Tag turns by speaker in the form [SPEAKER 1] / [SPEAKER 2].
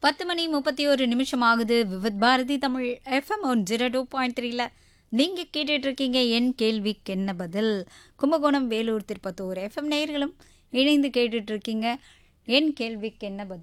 [SPEAKER 1] 10 மணி 31 நிமிஷம் ஆகுது. விவித் பாரதி தமிழ் எஃப்எம் 102.3ல நீங்க கேட்டுட்டு இருக்கீங்க என் கேள்விக்கு என்ன பதில். கும்பகோணம், வேலூர், திருப்பத்தூர் எஃப்எம் நேயர்களும் இணைந்து கேட்டுட்டு இருக்கீங்க என் கேள்விக்கு என்ன பதில்.